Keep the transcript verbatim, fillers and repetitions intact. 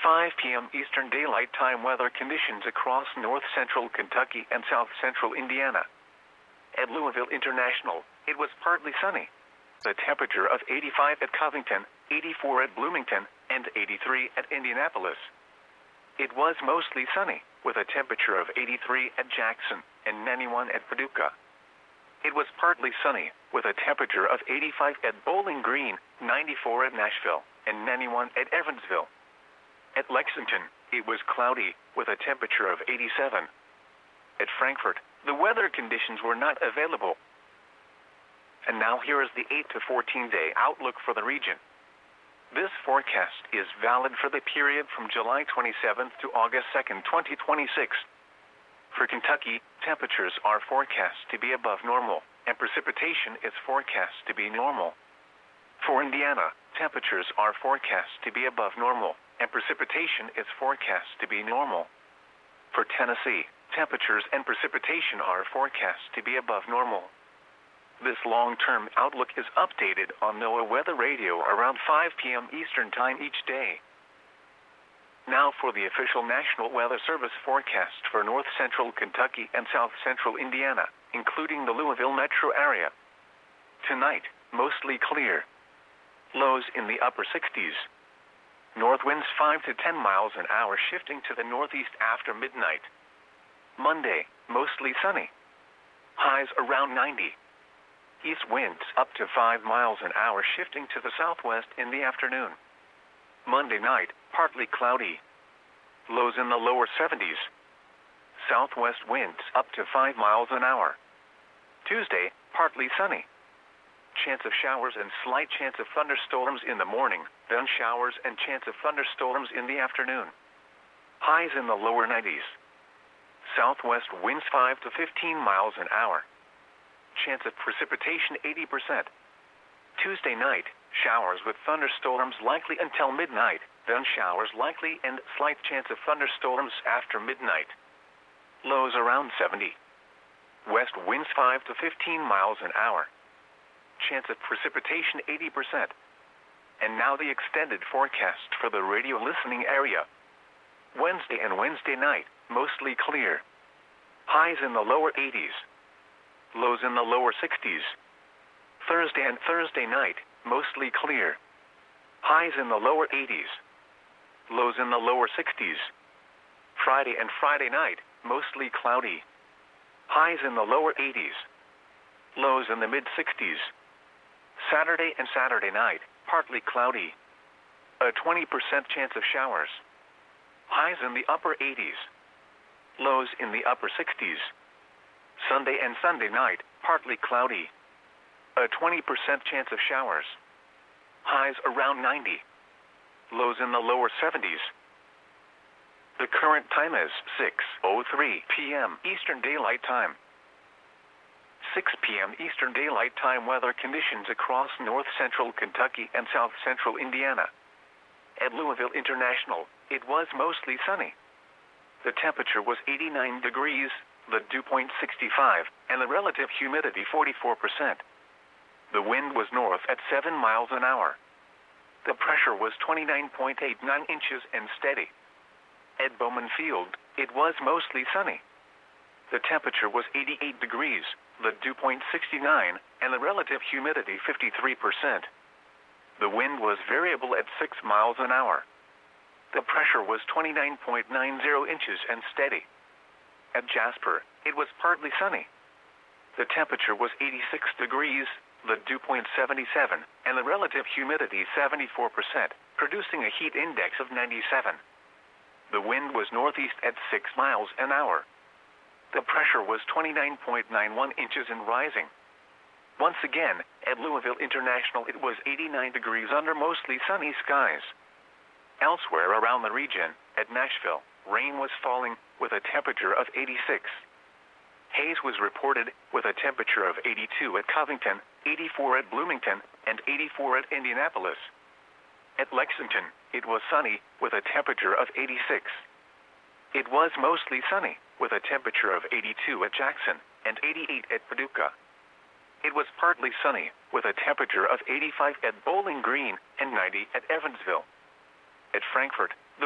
five p m Eastern Daylight Time weather conditions across north-central Kentucky and south-central Indiana. At Louisville International, it was partly sunny. The temperature of eighty-five at Covington, eighty-four at Bloomington, and eighty-three at Indianapolis. It was mostly sunny, with a temperature of eighty-three at Jackson and ninety-one at Paducah. It was partly sunny, with a temperature of eighty-five at Bowling Green, ninety-four at Nashville, and ninety-one at Evansville. At Lexington, it was cloudy, with a temperature of eighty-seven. At Frankfort, the weather conditions were not available. And now here is the eight to fourteen day outlook for the region. This forecast is valid for the period from July twenty-seventh to August second, twenty twenty-six. For Kentucky, temperatures are forecast to be above normal, and precipitation is forecast to be normal. For Indiana, temperatures are forecast to be above normal, and precipitation is forecast to be normal. For Tennessee, temperatures and precipitation are forecast to be above normal. This long-term outlook is updated on NOAA Weather Radio around five p m Eastern Time each day. Now for the official National Weather Service forecast for north-central Kentucky and south-central Indiana, including the Louisville metro area. Tonight, mostly clear. Lows in the upper sixties. North winds five to ten miles an hour shifting to the northeast after midnight. Monday, mostly sunny. Highs around ninety. East winds up to five miles an hour shifting to the southwest in the afternoon. Monday night, partly cloudy. Lows in the lower seventies. Southwest winds up to five miles an hour. Tuesday, partly sunny. Chance of showers and slight chance of thunderstorms in the morning, then showers and chance of thunderstorms in the afternoon. Highs in the lower nineties. Southwest winds five to fifteen miles an hour. Chance of precipitation eighty percent. Tuesday night, showers with thunderstorms likely until midnight, then showers likely and slight chance of thunderstorms after midnight. Lows around seventy. West winds five to fifteen miles an hour. Chance of precipitation eighty percent. And now the extended forecast for the radio listening area. Wednesday and Wednesday night, mostly clear. Highs in the lower eighties. Lows in the lower sixties. Thursday and Thursday night, mostly clear. Highs in the lower eighties. Lows in the lower sixties. Friday and Friday night, mostly cloudy. Highs in the lower eighties. Lows in the mid sixties. Saturday and Saturday night, partly cloudy. A twenty percent chance of showers. Highs in the upper eighties. Lows in the upper sixties. Sunday and Sunday night, partly cloudy. A twenty percent chance of showers. Highs around ninety. Lows in the lower seventies. The current time is six oh three p m Eastern Daylight Time. six p m Eastern Daylight Time weather conditions across north-central Kentucky and south-central Indiana. At Louisville International, it was mostly sunny. The temperature was eighty-nine degrees, the dew point sixty-five, and the relative humidity forty-four percent. The wind was north at seven miles an hour. The pressure was twenty-nine point eight nine inches and steady. At Bowman Field, it was mostly sunny. The temperature was eighty-eight degrees, the dew point sixty-nine, and the relative humidity fifty-three percent. The wind was variable at six miles an hour. The pressure was twenty-nine point nine zero inches and steady. At Jasper, it was partly sunny. The temperature was eighty-six degrees, the dew point seventy-seven, and the relative humidity seventy-four percent, producing a heat index of ninety-seven. The wind was northeast at six miles an hour. The pressure was twenty-nine point nine one inches and rising. Once again, at Louisville International it was eighty-nine degrees under mostly sunny skies. Elsewhere around the region, at Nashville, rain was falling with a temperature of eighty-six. Haze was reported with a temperature of eighty-two at Covington, eighty-four at Bloomington, and eighty-four at Indianapolis. At Lexington, it was sunny with a temperature of eighty-six. It was mostly sunny with a temperature of eighty-two at Jackson and eighty-eight at Paducah. It was partly sunny with a temperature of eighty-five at Bowling Green and ninety at Evansville. At Frankfort,